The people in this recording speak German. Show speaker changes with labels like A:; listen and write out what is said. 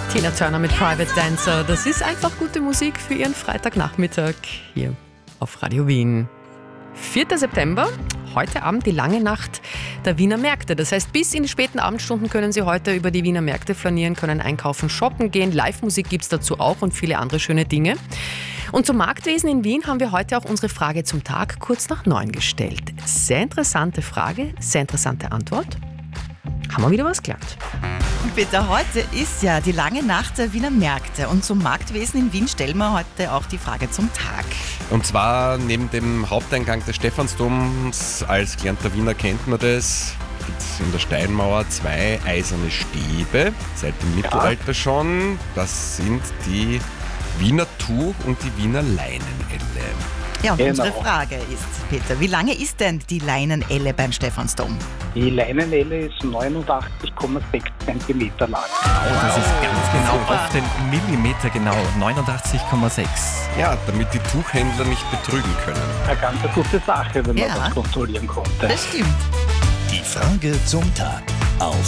A: Tina Turner mit Private Dancer. Das ist einfach gute Musik für Ihren Freitagnachmittag hier auf Radio Wien. 4. September, heute Abend die lange Nacht der Wiener Märkte. Das heißt, bis in die späten Abendstunden können Sie heute über die Wiener Märkte flanieren, können einkaufen, shoppen gehen. Live-Musik gibt es dazu auch und viele andere schöne Dinge. Und zum Marktwesen in Wien haben wir heute auch unsere Frage zum Tag kurz nach 9 gestellt. Sehr interessante Frage, sehr interessante Antwort. Haben wir wieder was gelernt.
B: Peter, heute ist ja die lange Nacht der Wiener Märkte und zum Marktwesen in Wien stellen wir heute auch die Frage zum Tag.
C: Und zwar neben dem Haupteingang des Stephansdoms, als gelernter Wiener kennt man das, gibt es in der Steinmauer 2 eiserne Stäbe, seit dem Mittelalter schon. Das sind die Wiener Tuch und die Wiener Leinenelle.
B: Ja, und unsere Frage ist, Peter, wie lange ist denn die Leinenelle beim Stephansdom?
D: Die Leinenelle ist 89,6 cm lang.
E: Das ist ganz genau auf den Millimeter genau, 89,6.
C: Ja, damit die Tuchhändler nicht betrügen können.
D: Eine ganz gute Sache, wenn man das kontrollieren konnte.
B: Das stimmt.
F: Die Frage zum Tag auf